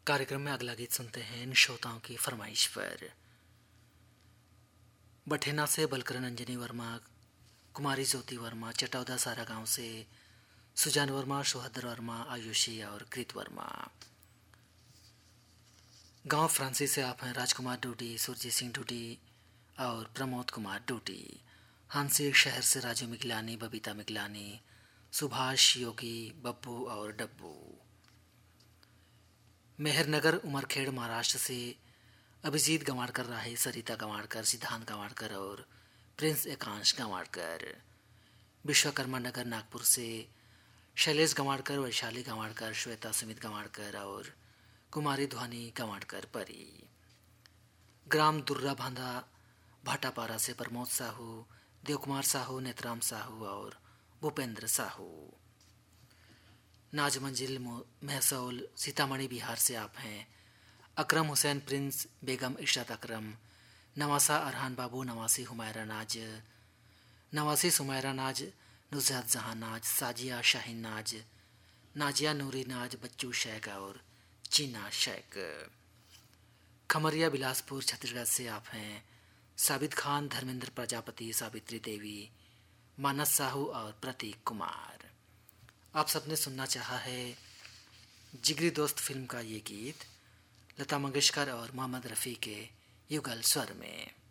कार्यक्रम में अगला गीत सुनते हैं इन श्रोताओं की फरमाइश पर। बठेना से बलकरण अंजनी वर्मा, कुमारी ज्योति वर्मा, चटौदा सारा गांव से सुजान वर्मा, सुहद्र वर्मा, आयुषी और कृत वर्मा। गांव फ्रांसी से आप हैं राजकुमार डूडी, सुरजीत सिंह डूडी और प्रमोद कुमार डूडी। हांसी शहर से राजू मिगलानी, बबीता मिगलानी, सुभाष योगी, बब्बू और डब्बू। मेहरनगर उमरखेड़ महाराष्ट्र से अभिजीत गंवाड़कर राहे, सरिता गंवाड़कर, सिद्धांत गंवाड़कर और प्रिंस एकांश गंवाड़कर। विश्वकर्मा नगर नागपुर से शैलेश गंवाड़कर, वैशाली गंवाड़कर, श्वेता सुमित गंवाड़कर और कुमारी ध्वनि गंवाड़कर परी। ग्राम दुर्रा भांदा भाटापारा से प्रमोद साहू, देवकुमार साहू, नेतराम साहू और भूपेंद्र साहू। नाज मंजिल महसौल सीतामढ़ी बिहार से आप हैं अकरम हुसैन, प्रिंस, बेगम इशरत अकरम, नवासा अरहान बाबू, नवासी हुमायरा नाज, नवासी सुमायरा नाज, नुज़हत जहां नाज, साजिया शाहीन नाज, नाजिया नूरी नाज, बच्चू शेख और चीना शेख। खमरिया बिलासपुर छत्तीसगढ़ से आप हैं साबित खान, धर्मेंद्र प्रजापति, सावित्री देवी, मानस साहू और प्रतीक कुमार। आप सबने सुनना चाहा है जिगरी दोस्त फिल्म का ये गीत लता मंगेशकर और मोहम्मद रफ़ी के युगल स्वर में।